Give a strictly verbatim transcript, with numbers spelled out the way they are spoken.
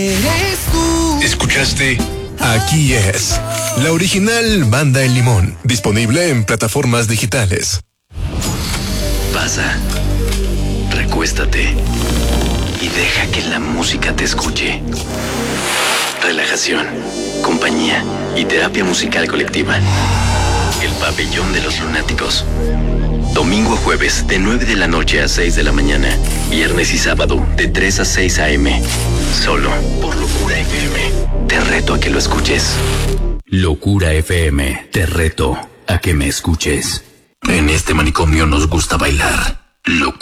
Eres tú. ¿Escuchaste? Aquí es la original Banda El Limón, disponible en plataformas digitales. Pasa, recuéstate y deja que la música te escuche. Relajación, compañía y terapia musical colectiva. El Pabellón de los Lunáticos. Domingo a jueves de nueve de la noche a seis de la mañana. Viernes y sábado de tres a seis a eme. Solo por Locura F M. Te reto a que lo escuches. Locura F M. Te reto a que me escuches. En este manicomio nos gusta bailar. Locura.